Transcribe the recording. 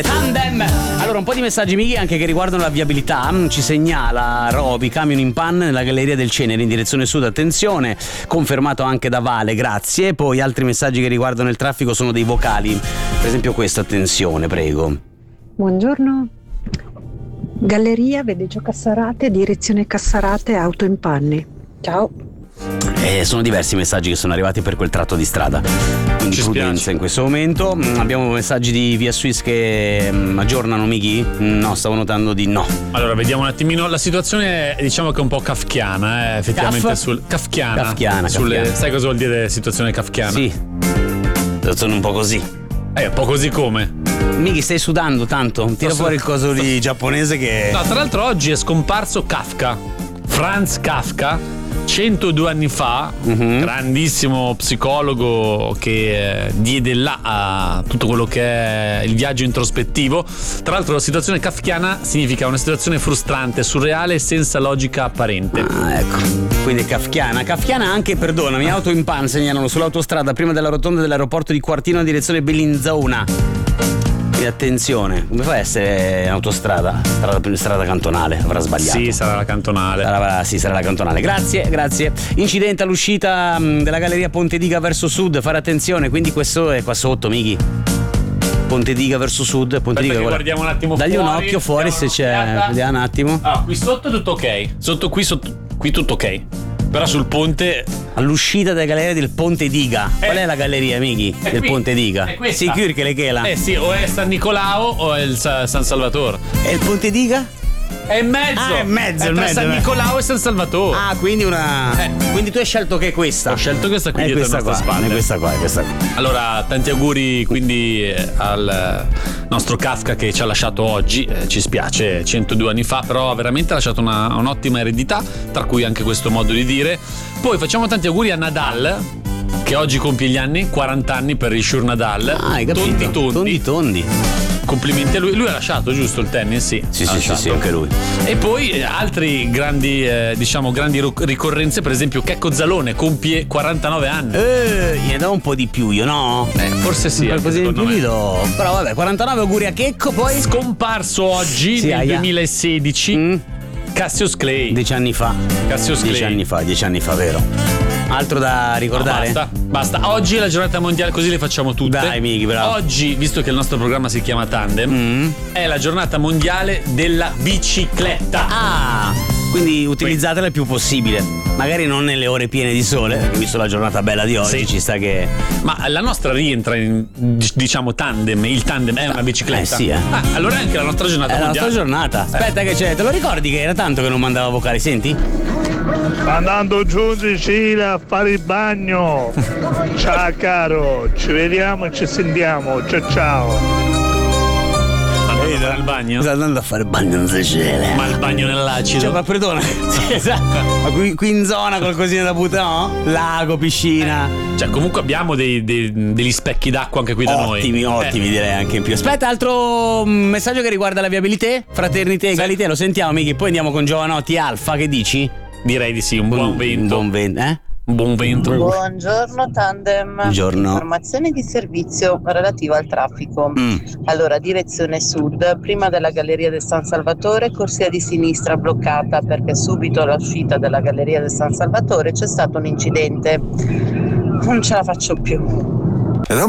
Tandem. Allora, un po' di messaggi Mighi anche che riguardano la viabilità. Ci segnala Roby, camion in panne nella galleria del Cenere in direzione sud, attenzione, confermato anche da Vale, grazie. Poi altri messaggi che riguardano il traffico sono dei vocali, per esempio questo, attenzione, prego. Buongiorno, galleria Vedeggio Cassarate, direzione Cassarate, auto in panne. Ciao. Sono diversi i messaggi che sono arrivati per quel tratto di strada, quindi prudenza in questo momento. Abbiamo messaggi di Via Suisse che aggiornano Mighi? No, stavo notando di no. Allora vediamo un attimino, la situazione diciamo che è un po' kafkiana, effettivamente. Kafkiana. Sai cosa vuol dire situazione kafkiana? Sì, sono un po' così. Un po' così come? Mighi, stai sudando tanto? Tira fuori il coso di giapponese che... No, tra l'altro oggi è scomparso Kafka, Franz Kafka. 102 anni fa, grandissimo psicologo che diede là a tutto quello che è il viaggio introspettivo. Tra l'altro la situazione kafkiana significa una situazione frustrante, surreale e senza logica apparente. Ecco, quindi kafkiana anche, perdonami, auto in pan segnalano sull'autostrada prima della rotonda dell'aeroporto di Quartino in direzione Bellinzona. Attenzione, come fa a essere autostrada? Strada cantonale, avrà sbagliato. Sì, sarà la cantonale. Sarà la cantonale. Grazie. Incidente all'uscita della galleria Ponte Diga verso sud, fare attenzione, quindi questo è qua sotto, Mighi. Ponte Diga verso sud, Ponte Diga. Guardiamo un attimo dagli fuori. Un occhio fuori se c'è. Vediamo un attimo. Qui sotto è tutto ok. Qui tutto ok. Però sul ponte, all'uscita della galleria del Ponte Diga. Qual è la galleria, Mighi? Del Ponte Diga? È questa. Sì, che le chela. Sì, o è San Nicolao o è il San Salvatore. E il Ponte Diga? È in mezzo. È in mezzo. È tra San Nicolao e San Salvatore. Quindi quindi tu hai scelto che è questa. Ho scelto questa qui dietro le nostre spalle. Questa qua. Allora, tanti auguri quindi al nostro Kafka che ci ha lasciato oggi. Ci spiace, 102 anni fa, però ha veramente lasciato un'ottima eredità, tra cui anche questo modo di dire. Poi facciamo tanti auguri a Nadal, che oggi compie gli anni, 40 anni per il Shur Nadal. Hai capito? Tondi. Complimenti a lui. Lui ha lasciato, giusto, il tennis? Sì, anche lui. E poi altri grandi ricorrenze, per esempio Checco Zalone compie 49 anni. Gli do un po' di più io, no? Forse sì. Qualcosa di più gli do. Però vabbè, 49 auguri a Checco. Poi scomparso oggi nel 2016 Cassius Clay. 10 anni fa. 10 anni fa, vero? Altro da ricordare? No, basta. Oggi è la giornata mondiale, così le facciamo tutte. Dai, Mighi, bravo. Oggi, visto che il nostro programma si chiama Tandem, è la giornata mondiale della bicicletta. Quindi utilizzatela il più possibile. Magari non nelle ore piene di sole, perché visto la giornata bella di oggi ci sta che... Ma la nostra rientra in, diciamo, tandem. Il tandem è una bicicletta. Sì. Allora è anche la nostra giornata mondiale. La nostra giornata. Aspetta che c'è, te lo ricordi che era tanto che non mandava vocali, senti? Andando giù in Sicilia a fare il bagno. Ciao caro, ci vediamo e ci sentiamo. Ciao. Al bagno? Sta andando a fare il bagno in Sicilia. Ma il bagno nell'acido. Ma perdona. Sì, esatto. Ma qui in zona qualcosina da buttare, no? Lago, piscina. Cioè, comunque abbiamo degli specchi d'acqua anche qui da noi. Ottimi, direi anche in più. Aspetta, altro messaggio che riguarda la viabilità, fraternità e egalità. Lo sentiamo, Mighi. Poi andiamo con Giovanotti Alfa. Che dici? Direi di sì, un buon vento. Un buon vento. Buongiorno Tandem. Buongiorno. Informazioni di servizio relativa al traffico. Allora, direzione sud, prima della galleria del San Salvatore, corsia di sinistra bloccata perché subito all'uscita della galleria del San Salvatore c'è stato un incidente. Non ce la faccio più.